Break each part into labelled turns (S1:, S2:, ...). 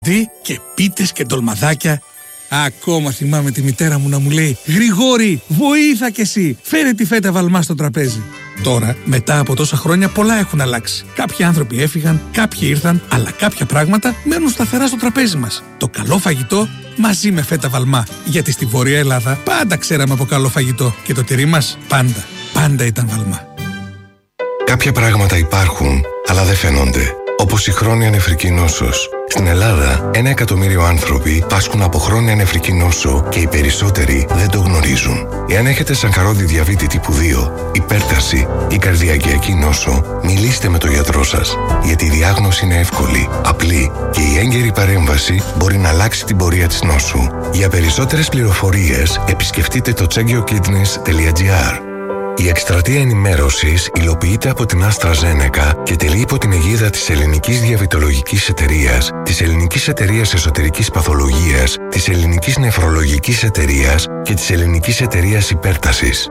S1: Τι και πίτες και ντολμαδάκια. Ακόμα θυμάμαι τη μητέρα μου να μου λέει «Γρηγόρη, βοήθα κι εσύ, φέρε τη φέτα βαλμά στο τραπέζι». Τώρα, μετά από τόσα χρόνια, πολλά έχουν αλλάξει. Κάποιοι άνθρωποι έφυγαν, κάποιοι ήρθαν, αλλά κάποια πράγματα μένουν σταθερά στο τραπέζι μας. Το καλό φαγητό μαζί με φέτα βαλμά. Γιατί στη Βόρεια Ελλάδα πάντα ξέραμε από καλό φαγητό και το τυρί μας πάντα ήταν βαλμά.
S2: Κάποια πράγματα υπάρχουν, αλλά δεν φαίνονται. Όπως η χρόνια νεφρική νόσος. Στην Ελλάδα, 1 εκατομμύριο άνθρωποι πάσχουν από χρόνια νεφρική νόσο και οι περισσότεροι δεν το γνωρίζουν. Εάν έχετε σακχαρώδη διαβήτη τύπου 2, υπέρταση ή καρδιακιακή νόσο, μιλήστε με τον γιατρό σας. Γιατί η διάγνωση είναι εύκολη, απλή και η έγκαιρη παρέμβαση μπορεί να αλλάξει την πορεία της νόσου. Για περισσότερες πληροφορίες, επισκεφτείτε το chegiokidneys.gr. Η εκστρατεία ενημέρωσης υλοποιείται από την AstraZeneca και τελεί υπό την αιγίδα της Ελληνικής Διαβητολογικής Εταιρείας, της Ελληνικής Εταιρείας Εσωτερικής Παθολογίας, της Ελληνικής Νεφρολογικής Εταιρείας και της Ελληνικής Εταιρείας Υπέρτασης.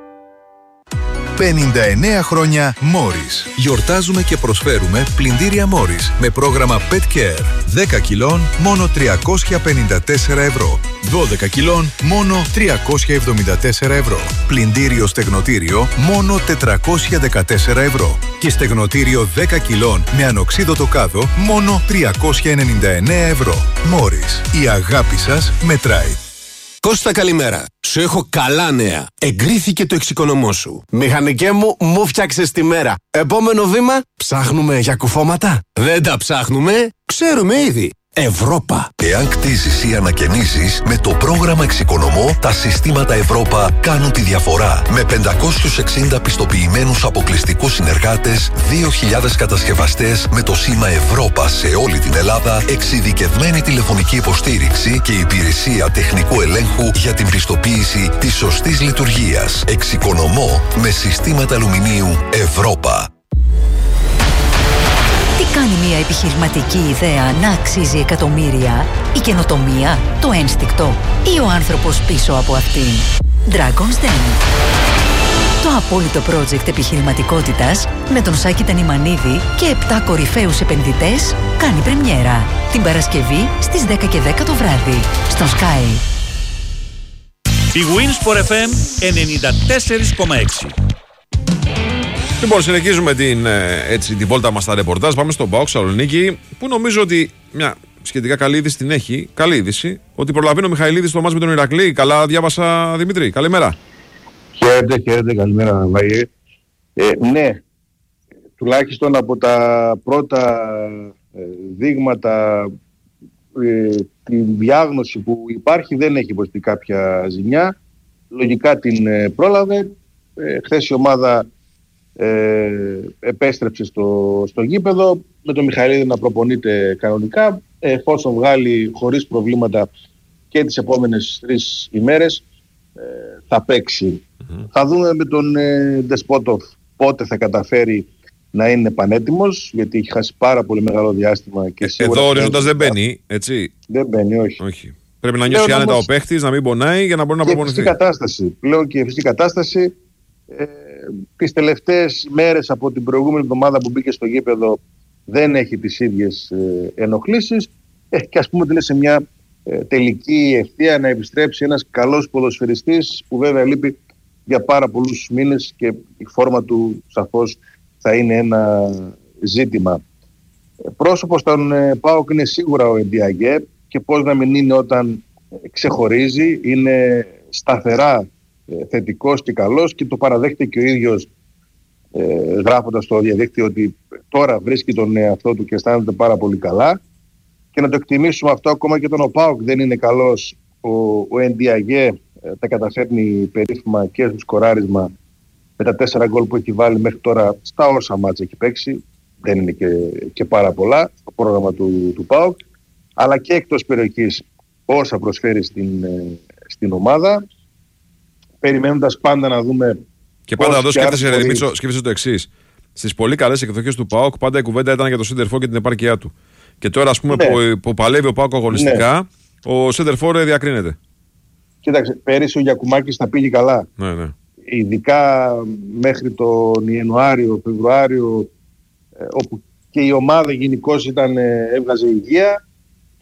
S3: 59 χρόνια Morris. Γιορτάζουμε και προσφέρουμε πλυντήρια Morris με πρόγραμμα Pet Care. 10 κιλών μόνο 354 ευρώ. 12 κιλών μόνο 374 ευρώ. Πλυντήριο στεγνοτήριο μόνο 414 ευρώ. Και στεγνοτήριο 10 κιλών με ανοξίδωτο κάδο μόνο 399 ευρώ. Morris. Η αγάπη σας μετράει.
S4: Κώστα, καλημέρα. Σου έχω καλά νέα. Εγκρίθηκε το εξοικονομώ σου. Μηχανικέ μου φτιάξες τη μέρα. Επόμενο βήμα, ψάχνουμε για κουφώματα. Δεν τα ψάχνουμε, ξέρουμε ήδη. Ευρώπα.
S5: Εάν κτίζεις ή ανακαινήσεις, με το πρόγραμμα Εξοικονομώ, τα συστήματα Ευρώπα κάνουν τη διαφορά. Με 560 πιστοποιημένους αποκλειστικούς συνεργάτες, 2.000 κατασκευαστές με το σήμα Ευρώπα σε όλη την Ελλάδα, εξειδικευμένη τηλεφωνική υποστήριξη και υπηρεσία τεχνικού ελέγχου για την πιστοποίηση της σωστής λειτουργίας. Εξοικονομώ με συστήματα αλουμινίου Ευρώπα.
S6: Τι κάνει μια επιχειρηματική ιδέα να αξίζει εκατομμύρια? Η καινοτομία, το ένστικτο ή ο άνθρωπος πίσω από αυτήν? Dragon's Den. Το απόλυτο project επιχειρηματικότητας με τον Σάκη Τανιμανίδη και 7 κορυφαίους επενδυτές κάνει πρεμιέρα την Παρασκευή στις 10 και 10 το βράδυ στον Sky.
S7: Η Winsport FM 94,6.
S8: Λοιπόν, συνεχίζουμε την βόλτα μας στα ρεπορτάζ. Πάμε στον ΠΑΟΚ Θεσσαλονίκη, που νομίζω ότι μια σχετικά καλή είδηση την έχει. Καλή είδηση, ότι προλαβαίνει ο Μιχαηλίδης στο μάτς με τον Ηρακλή. Καλά διάβασα, Δημήτρη. Καλημέρα.
S9: Χαίρετε, καλημέρα, Βαγγέλη. Ναι, τουλάχιστον από τα πρώτα δείγματα, τη διάγνωση που υπάρχει δεν έχει υποστεί κάποια ζημιά. Λογικά την πρόλαβε. Χθες η ομάδα επέστρεψε στο γήπεδο με τον Μιχαηλίδη να προπονείται κανονικά, εφόσον βγάλει χωρίς προβλήματα και τις επόμενες 3 ημέρες θα παίξει. Θα δούμε με τον Ντεσπότοφ πότε θα καταφέρει να είναι πανέτοιμος, γιατί έχει χάσει πάρα πολύ μεγάλο διάστημα και σίγουρα
S8: εδώ ορίζοντας δεν μπαίνει, έτσι.
S9: Δεν μπαίνει, όχι.
S8: Πρέπει να νιώσει άνετα ο παίχτης, να μην πονάει για να μπορεί να προπονηθεί.
S9: Πλέον και η φυσική κατάσταση. Τις τελευταίες μέρες από την προηγούμενη εβδομάδα που μπήκε στο γήπεδο δεν έχει τις ίδιες ενοχλήσεις και ας πούμε ότι είναι σε μια τελική ευθεία να επιστρέψει ένας καλός ποδοσφαιριστής που βέβαια λείπει για πάρα πολλούς μήνες και η φόρμα του σαφώς θα είναι ένα ζήτημα. Πρόσωπος στον ΠΑΟΚ είναι σίγουρα ο Εντιαγκέ, και πώς να μην είναι όταν ξεχωρίζει, είναι σταθερά θετικός και καλός, και το παραδέχεται και ο ίδιος γράφοντας στο διαδίκτυο ότι τώρα βρίσκει τον εαυτό του και αισθάνεται πάρα πολύ καλά. Και να το εκτιμήσουμε αυτό, ακόμα και τον ΟΠΑΟΚ δεν είναι καλός, ο Εντιαγκέ τα καταφέρνει περίφημα και στο σκοράρισμα με τα 4 γκολ που έχει βάλει μέχρι τώρα στα όσα μάτσα έχει παίξει. Δεν είναι και πάρα πολλά το πρόγραμμα του ΠΑΟΚ, αλλά και εκτός περιοχής όσα προσφέρει στην ομάδα, περιμένοντας πάντα να δούμε.
S8: Και πάντα εδώ σκέφτεσαι το εξής. Στις πολύ καλές εκδοχές του ΠΑΟΚ πάντα η κουβέντα ήταν για το σέντερφορ και την επάρκειά του. Και τώρα, ας πούμε, που παλεύει ο ΠΑΟΚ αγωνιστικά, ο σέντερφορ διακρίνεται.
S9: Κοίταξε, πέρυσι ο Γιακουμάκης τα πήγε καλά.
S8: Ναι.
S9: Ειδικά μέχρι τον Ιανουάριο, Φεβρουάριο, όπου και η ομάδα γενικώς έβγαζε υγεία.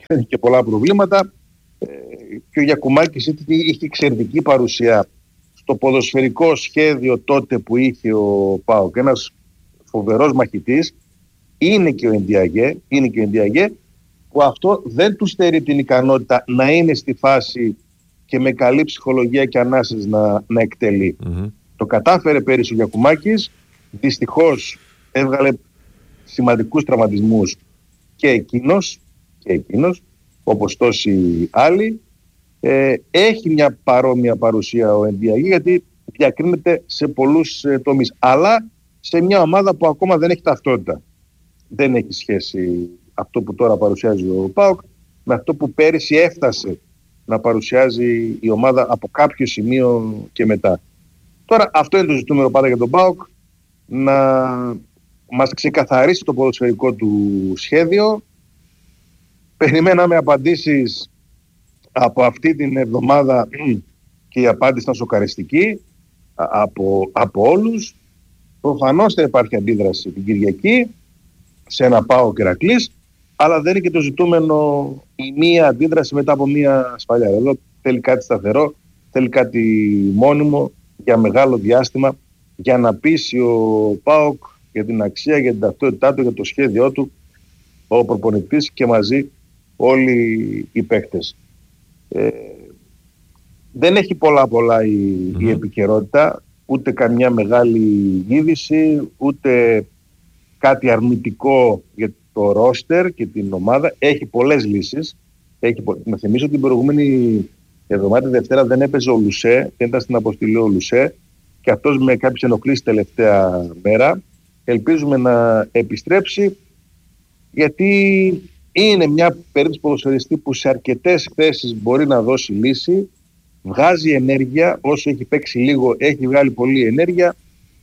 S9: και πολλά προβλήματα. Και ο Γιακουμάκης είχε εξαιρετική παρουσία στο ποδοσφαιρικό σχέδιο τότε που είχε ο ΠΑΟΚ. Ένας φοβερός μαχητής. Είναι και ο Ενδιαγέ, που αυτό δεν του στερεί την ικανότητα να είναι στη φάση και με καλή ψυχολογία και ανάσες να εκτελεί. Το κατάφερε πέρυσι ο Γιακουμάκης. Δυστυχώς έβγαλε σημαντικούς τραυματισμούς και εκείνος, όπως τόσοι άλλοι. Έχει μια παρόμοια παρουσία ο Ενδιαγή, γιατί διακρίνεται σε πολλούς τομείς, αλλά σε μια ομάδα που ακόμα δεν έχει ταυτότητα. Δεν έχει σχέση αυτό που τώρα παρουσιάζει ο ΠΑΟΚ με αυτό που πέρυσι έφτασε να παρουσιάζει η ομάδα από κάποιο σημείο και μετά. Τώρα αυτό είναι το ζητούμενο πάντα για τον ΠΑΟΚ, να μας ξεκαθαρίσει το ποδοσφαιρικό του σχέδιο. Περιμέναμε απαντήσεις από αυτή την εβδομάδα και η απάντηση ήταν σοκαριστική από όλους. Προφανώς θα υπάρχει αντίδραση την Κυριακή σε ένα ΠΑΟΚ Ηρακλής, αλλά δεν είναι και το ζητούμενο η μία αντίδραση μετά από μία σφαλιά. Εδώ θέλει κάτι σταθερό, θέλει κάτι μόνιμο για μεγάλο διάστημα, για να πείσει ο ΠΑΟΚ για την αξία, για την ταυτότητά του, για το σχέδιό του, ο προπονητής και μαζί όλοι οι παίκτες. Δεν έχει πολλά η επικαιρότητα, ούτε καμιά μεγάλη είδηση, ούτε κάτι αρνητικό για το ρόστερ και την ομάδα. Έχει πολλές λύσεις. Να θυμίσω ότι την προηγούμενη εβδομάδα, τη Δευτέρα, δεν έπαιζε ο Λουσέ, δεν ήταν στην αποστηλή ο Λουσέ, και αυτός με κάποιες ενοχλήσεις τελευταία μέρα. Ελπίζουμε να επιστρέψει, γιατί είναι μια περίπτωση ποδοσφαιριστή που σε αρκετές θέσεις μπορεί να δώσει λύση. Βγάζει ενέργεια, όσο έχει παίξει λίγο έχει βγάλει πολλή ενέργεια.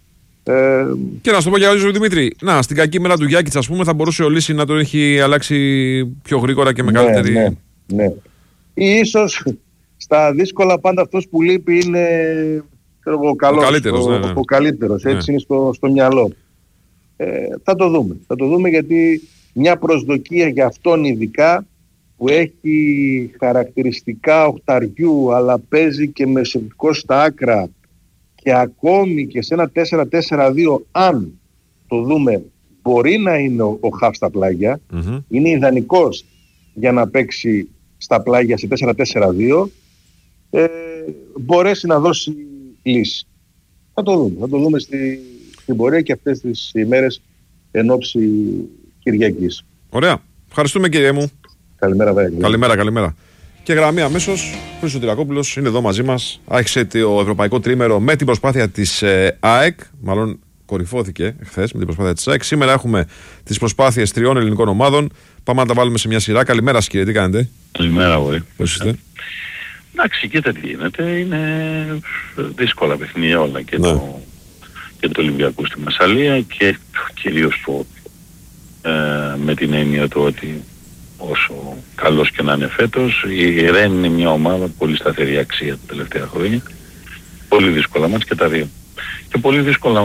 S8: Και να σου το πω για άλλο, Δημήτρη, στην κακή μέρα του Γιάκητς, ας πούμε, θα μπορούσε ο Λύση να τον έχει αλλάξει πιο γρήγορα και με καλύτερη.
S9: Ναι. Ή ίσως στα δύσκολα πάντα αυτός που λείπει είναι ο καλύτερος. Έτσι είναι στο μυαλό. Θα το δούμε, γιατί μια προσδοκία για αυτόν ειδικά, που έχει χαρακτηριστικά οχταριού, αλλά παίζει και μεσοεπιτικό στα άκρα, και ακόμη και σε ένα 4-4-2, αν το δούμε, μπορεί να είναι ο χαφ στα πλάγια. Είναι ιδανικός για να παίξει στα πλάγια σε 4-4-2. Μπορέσει να δώσει λύση. Θα το δούμε στην πορεία και αυτές τις ημέρες εν ώψη Κυριακής.
S8: Ωραία. Ευχαριστούμε, κύριε μου.
S9: Καλημέρα, βέβαια.
S8: Καλημέρα. Και γραμμή αμέσως, Χρήστος Τυρακόπουλος είναι εδώ μαζί μας. Άρχισε το ευρωπαϊκό τρίμερο με την προσπάθεια της ΑΕΚ. Μάλλον κορυφώθηκε χθες με την προσπάθεια της ΑΕΚ. Σήμερα έχουμε τις προσπάθειες 3 ελληνικών ομάδων. Πάμε να τα βάλουμε σε μια σειρά. Καλημέρα σας, κύριε, τι κάνετε?
S10: Καλημέρα, αγόρι.
S8: Πώς είστε?
S10: Εντάξει, κοίτα τι γίνεται. Είναι δύσκολα παιχνίδια όλα. Και το Ολυμπιακό στη Μασσαλία, και κυρίως με την έννοια του ότι όσο καλός και να είναι φέτος, η ΡΕΝ είναι μια ομάδα πολύ σταθερή αξία τα τελευταία χρόνια. Πολύ δύσκολα μάτς και τα δύο. Και πολύ δύσκολα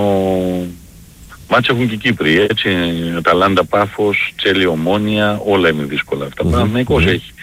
S10: μάτς έχουν και οι Κύπροι, έτσι. Αταλάντα, Πάφος, Τσέλη, Ομόνια, όλα είναι δύσκολα αυτά. Παναθηναϊκός έχει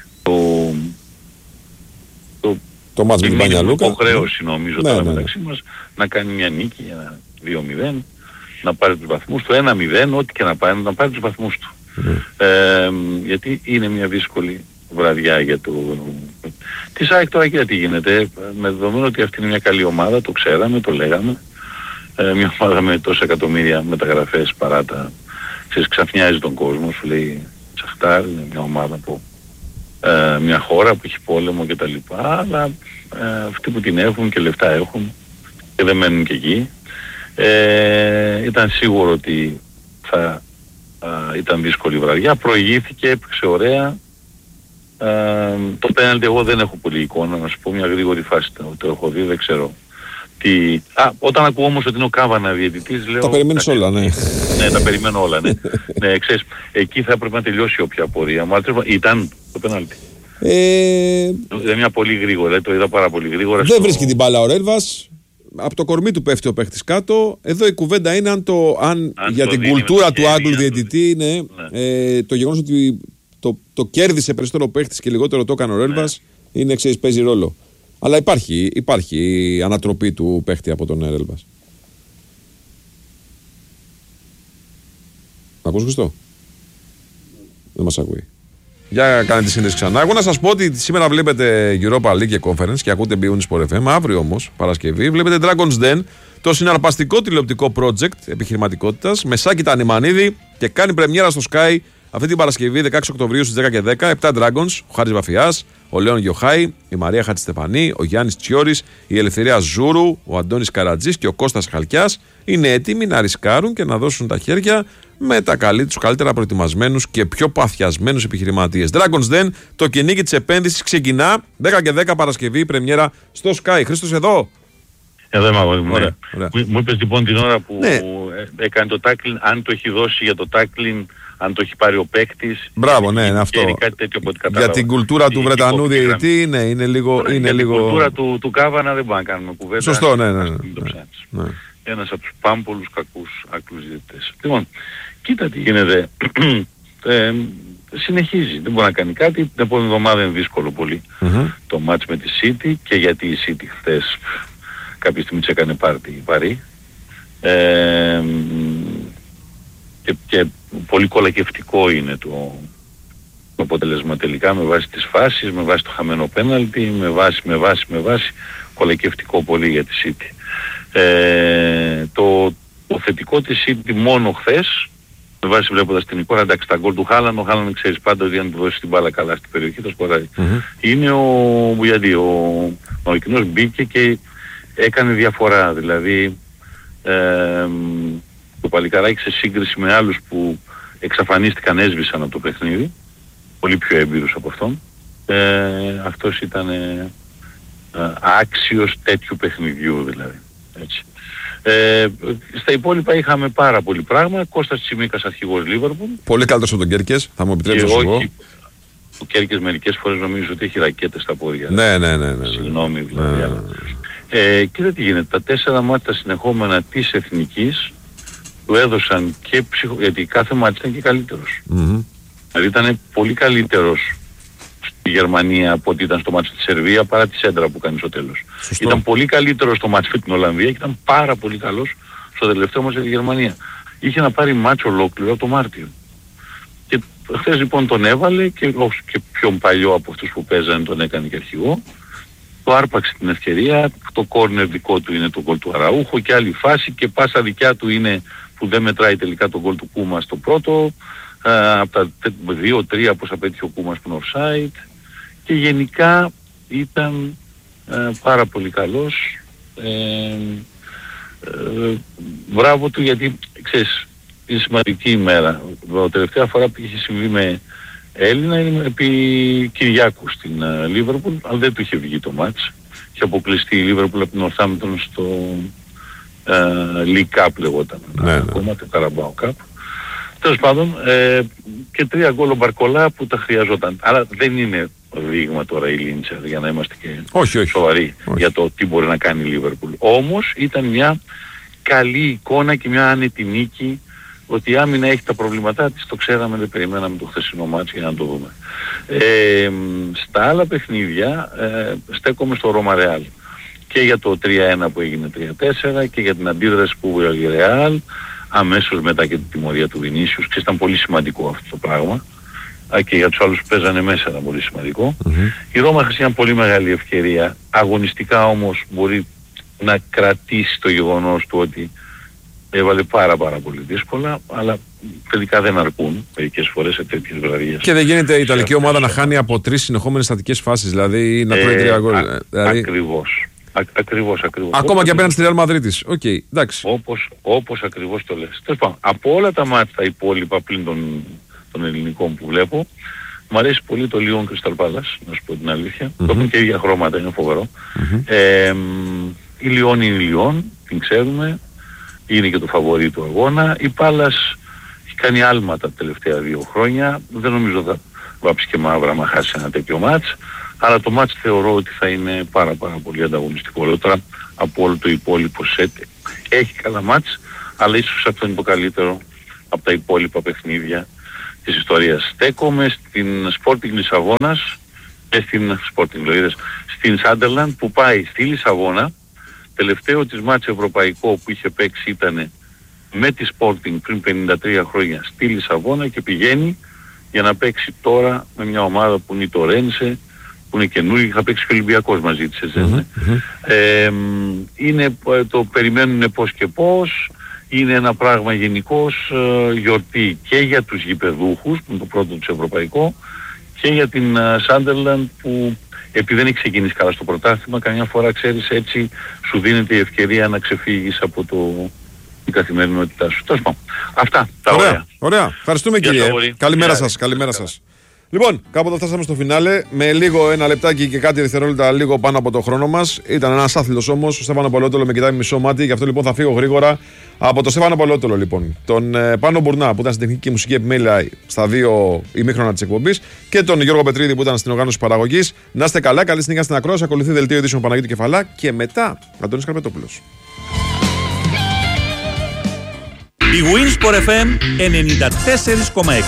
S8: το μάτς με την Πανιαλούκα.
S10: Υποχρέωση, νομίζω, τώρα μεταξύ μας, να κάνει μια νίκη για 2-0, να πάρει τους βαθμούς του, 1-0, ό,τι και να πάρει, να πάρει τους βαθμούς του. Γιατί είναι μια δύσκολη βραδιά για τη ΑΕΚ. Τώρα κοίτα τι γίνεται, με δεδομένο ότι αυτή είναι μια καλή ομάδα, το ξέραμε, το λέγαμε, μια ομάδα με τόσα εκατομμύρια μεταγραφές παρά τα, ξαφνιάζει τον κόσμο, σου λέει Σαχτάρ, είναι μια ομάδα που μια χώρα που έχει πόλεμο και τα λοιπά, αλλά αυτοί που την έχουν και λεφτά έχουν και δεν μένουν και εκεί. Ήταν σίγουρο ότι θα ήταν δύσκολη βραδιά, προηγήθηκε, έπαιξε ωραία. Το πέναλτι εγώ δεν έχω πολύ εικόνα, να σου πω μια γρήγορη φάση, το έχω δει, δεν ξέρω τι. Όταν ακούω όμως ότι είναι ο Κάβανα διαιτητής, λέω...
S8: Τα περιμένεις όλα, ναι.
S10: Ναι, τα περιμένω όλα, ναι. Ναι, ξέρεις, εκεί θα πρέπει να τελειώσει όποια απορία. Μα ήταν το πέναλτι. Είναι μια πολύ γρήγορα, το είδα πάρα πολύ γρήγορα.
S8: Δεν βρίσκει την μπάλα ο Ρέλβας. Από το κορμί του πέφτει ο παίχτης κάτω. Εδώ η κουβέντα είναι αν για την κουλτούρα του Άγγλου διαιτητή είναι το γεγονός ότι το κέρδισε περισσότερο παίχτης και λιγότερο το έκανε ο Ρέλβας, είναι εξής, παίζει ρόλο. Αλλά υπάρχει ανατροπή του παίχτη από τον Ρέλβας. Ακούς, Χριστό? Δεν μας ακούει. Για κάνετε τη σύνδεση ξανά. Εγώ να σας πω ότι σήμερα βλέπετε Europa League και Conference και ακούτε Beyond Sport FM. Αύριο όμως, Παρασκευή, βλέπετε Dragon's Den, το συναρπαστικό τηλεοπτικό project επιχειρηματικότητας με Σάκη Τανιμανίδη και κάνει πρεμιέρα στο Sky αυτή την Παρασκευή 16 Οκτωβρίου στις 10 και 10. 7 Dragons, ο Χάρης Βαφιάς, ο Λέων Γιοχάη, η Μαρία Χατζηστεφανή, ο Γιάννης Τσιόρης, η Ελευθερία Ζούρου, ο Αντώνης Καρατζής και ο Κώστας Χαλκιάς είναι έτοιμοι να ρισκάρουν και να δώσουν τα χέρια με τους καλύτερα προετοιμασμένους και πιο παθιασμένους επιχειρηματίες. Dragon's Den, το κυνήγι της επένδυσης ξεκινά 10 και 10 Παρασκευή, πρεμιέρα στο Sky. Χρήστος εδώ.
S10: Εδώ είμαι αγόρι μου. Μου είπες λοιπόν την ώρα που έκανε το tackling, αν το έχει δώσει για το tackling, αν το έχει πάρει ο παίκτης.
S8: Μπράβο, ναι, είναι αυτό.
S10: Κάτι τέτοιο από ό,τι
S8: για την κουλτούρα του Βρετανού διαιτητή είναι λίγο.
S10: Για την κουλτούρα του Κάβανα δεν μπορούμε να κάνουμε κουβέντα.
S8: Σωστό, ναι.
S10: Ένας από τους πάμπολους κακούς άκρους διαιτητές. Λοιπόν, κοίτα τι γίνεται. Συνεχίζει, δεν μπορεί να κάνει κάτι. Την επόμενη εβδομάδα είναι δύσκολο πολύ το μάτς με τη City, και γιατί η City χθες κάποια στιγμή της έκανε πάρτι. Και πολύ κολακευτικό είναι το αποτέλεσμα τελικά, με βάση τις φάσεις, με βάση το χαμένο πέναλτι, με βάση κολακευτικό πολύ για τη City. Το θετικό της City μόνο χθες, με βάση βλέποντας την εικόνα, εντάξει, τα γκολ του Χάλαν, ο Χάλαν ξέρεις πάντα ότι αν του δώσει την μπάλα καλά στην περιοχή το σκοράρει. Είναι ο Μπουγιαντή, ο κοινός μπήκε και έκανε διαφορά, δηλαδή το παλικαράκι σε σύγκριση με άλλους που εξαφανίστηκαν, έσβησαν από το παιχνίδι, πολύ πιο έμπειρους από αυτόν, αυτός ήταν άξιος τέτοιου παιχνιδιού δηλαδή, έτσι. Στα υπόλοιπα είχαμε πάρα πολύ πράγμα. Κώστας Τσιμίκας, αρχηγός Λίβερπουλ.
S8: Πολύ καλύτερος από τον Κέρκες, θα μου επιτρέψεις εγώ.
S10: Ο Κέρκες μερικές φορές νομίζω ότι έχει ρακέτες στα πόδια.
S8: Ναι.
S10: Συγγνώμη δηλαδή. Κοίτα τι γίνεται, τα 4 μάτια συνεχόμενα της Εθνικής του έδωσαν και γιατί κάθε μάτια ήταν και καλύτερος. Δηλαδή ήταν πολύ καλύτερος στη Γερμανία από ότι ήταν στο μάτς της Σερβία, παρά τη σέντρα που κάνει στο τέλος. Σωστό. Ήταν πολύ καλύτερος στο μάτς με την Ολλανδία και ήταν πάρα πολύ καλός στο τελευταίο μάτς για τη Γερμανία. Είχε να πάρει μάτς ολόκληρο από το Μάρτιο. Και χθες λοιπόν τον έβαλε και πιο παλιό από αυτούς που παίζανε τον έκανε και αρχηγό. Το άρπαξε την ευκαιρία, το κόρνερ δικό του είναι το γκολ του Αραούχο και άλλη φάση, και πάσα δικιά του είναι που δεν μετράει τελικά το γκολ του Κούμα στο πρώτο, από τα 2-3 πως απέτυχε ο Κούμας που είναι offside, και γενικά ήταν πάρα πολύ καλός. Μπράβο του, γιατί ξέρεις είναι σημαντική ημέρα. Η τελευταία φορά που είχε συμβεί με Έλληνα είναι επί Κυριάκου στην Λίβερπουλ, αλλά δεν του είχε βγει το μάτς. Είχε αποκλειστεί η Λίβερπουλ από την Northampton στο League Cup λεγόταν. Ακόμα το Carabao Cup. Τέλος πάντων, και 3 γκολ ο Μπαρκολά που τα χρειαζόταν. Άρα δεν είναι δείγμα τώρα η Λίντσερ, για να είμαστε και σοβαροί για το τι μπορεί να κάνει η Λίβερπουλ. Όμως ήταν μια καλή εικόνα και μια άνετη νίκη, ότι η άμυνα έχει τα προβλήματά της, το ξέραμε, δεν περιμέναμε το χθεσινό μάτσο για να το δούμε. Στα άλλα παιχνίδια στέκομαι στο Ρώμα Ρεάλ. Και για το 3-1 που έγινε 3-4 και για την αντίδραση που βγήκε η Ρεάλ αμέσως μετά και την τιμωρία του Βινίσιους, και ήταν πολύ σημαντικό αυτό το πράγμα, και για τους άλλους που παίζανε μέσα ήταν πολύ σημαντικό. Η Ρώμα έχει μια πολύ μεγάλη ευκαιρία, αγωνιστικά όμως μπορεί να κρατήσει το γεγονός του ότι έβαλε πάρα πολύ δύσκολα, αλλά τελικά δεν αρκούν μερικές φορές σε τέτοιες βραδιές. Και δεν γίνεται η Ιταλική ομάδα να χάνει από 3 συνεχόμενες στατικές φάσεις, δηλαδή να τρώει 3 γκολ. Ακριβώς. Ακόμα και απέναντι στη Real Μαδρίτης. Εντάξει. Όπως ακριβώς το λες. Από όλα τα μάτια τα υπόλοιπα πλην των ελληνικών που βλέπω, μου αρέσει πολύ το Lyon Crystal Palace, να σου πω την αλήθεια. Το έχουν και ίδια χρώματα, είναι φοβερό. Η Lyon είναι η Lyon, την ξέρουμε. Είναι και το φαβορί του αγώνα. Η Πάλας έχει κάνει άλματα τα τελευταία 2 χρόνια. Δεν νομίζω θα βάψει και μαύρα να χάσει ένα τέτοιο μάτς. Αλλά το μάτς θεωρώ ότι θα είναι πάρα πολύ ανταγωνιστικό. Τώρα από όλο το υπόλοιπο σετ έχει καλά μάτς, αλλά ίσως αυτό είναι το καλύτερο από τα υπόλοιπα παιχνίδια της ιστορίας. Στέκομαι στην Sporting Λισαβόνας και στην στην Sunderland που πάει στη Λισαβόνα. Τελευταίο της μάτς ευρωπαϊκό που είχε παίξει ήταν με τη Sporting πριν 53 χρόνια στη Λισαβόνα και πηγαίνει για να παίξει τώρα με μια ομάδα που είναι η Τορένσε, που είναι καινούργια, είχα παίξει και ο Ολυμπιακός μαζί της. Είναι, το περιμένουν πώς και πώς, είναι ένα πράγμα γενικώς γιορτή και για τους γηπεδούχους, που είναι το πρώτο τους ευρωπαϊκό, και για την Sunderland που επειδή δεν έχει ξεκινήσει καλά στο πρωτάθλημα, καμιά φορά ξέρεις έτσι σου δίνεται η ευκαιρία να ξεφύγεις από την καθημερινότητά σου. Τέλος πάντων. Αυτά τα ωραία.
S8: Ωραία. Ευχαριστούμε κύριε. Καλημέρα σας. Καλημέρα σας. Λοιπόν, κάποτε φτάσαμε στο φινάλε με λίγο ένα λεπτάκι και κάτι δευτερόλεπτα λίγο πάνω από το χρόνο μας. Ήταν ένας άθλητος όμως, ο Στέφανο Πολεότολο με κοιτάει μισό μάτι, γι' αυτό λοιπόν θα φύγω γρήγορα από τον Στέφανο Πολεότολο λοιπόν. Τον Πάνο Μπουρνά που ήταν στην τεχνική μουσική επιμέλεια στα 2 ημίχρονα της εκπομπής και τον Γιώργο Πετρίδη που ήταν στην οργάνωση παραγωγής. Να είστε καλά, καλή συνέχεια στην ακρόαση. Ακολουθεί δελτίο ειδήσεων Παναγιώτη Κεφαλά και μετά Αντώνης Καρπετόπουλος.
S7: Η Winsport FM 94,6.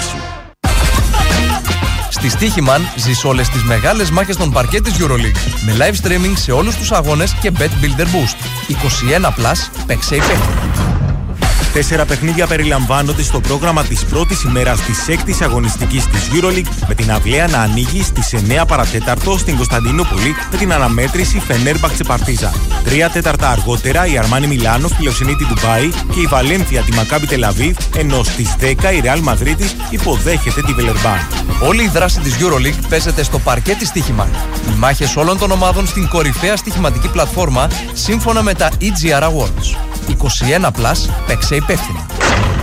S11: Στη Στοίχημαν ζεις όλες τις μεγάλες μάχες των παρκέ της EuroLeague με live streaming σε όλους τους αγώνες και Bet Builder Boost. 21+, παίξε υπεύθυνα.
S12: 4 παιχνίδια περιλαμβάνονται στο πρόγραμμα της πρώτης ημέρας της 6ης αγωνιστικής της EuroLeague με την αυλαία να ανοίγει στις 9 παρατέταρτο στην Κωνσταντινούπολη με την αναμέτρηση Φενέρμπαχτσε Παρτίζαν. 3 τέταρτα αργότερα η Αρμάνι Μιλάνο φιλοξενεί τη Ντουμπάι και η Βαλένθια τη Μακάμπι Τελαβίβ, ενώ στις 10 η Ρεάλ Μαδρίτης υποδέχεται τη Βιλερμπάν.
S11: Όλη η δράση της EuroLeague παίζεται στο παρκέ της Στοίχημαν. Οι μάχες όλων των ομάδων στην κορυφαία στοιχηματική πλατφόρμα σύμφωνα με τα EGR Awards. 21+, παίξε υπεύθυνα.